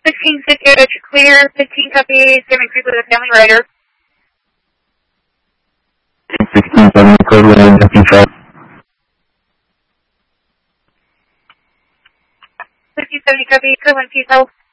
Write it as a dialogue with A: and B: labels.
A: 1660 clear, 15 copy, 7 creep with a family rider.
B: 1670 code wind, FP5.
A: 1570 copy, code 1 peace out.